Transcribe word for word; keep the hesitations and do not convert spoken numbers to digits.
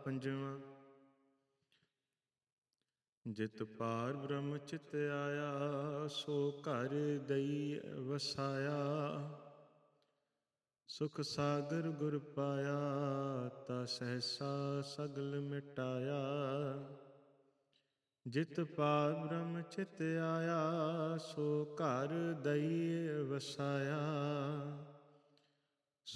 ਪੰਜਵਾਂ। ਜਿਤ ਪਾਰ ਬ੍ਰਹਮ ਚਿਤ ਆਇਆ, ਸੋ ਘਰ ਦਈ ਵਸਾਇਆ। ਸੁਖ ਸਾਗਰ ਗੁਰ ਪਾਇਆ, ਤਾ ਸਹਿਸਾ ਸਗਲ ਮਿਟਾਇਆ। ਜਿਤ ਪਾਰ ਬ੍ਰਹਮ ਚਿਤ ਆਇਆ, ਸੋ ਘਰ ਦਈ ਵਸਾਇਆ।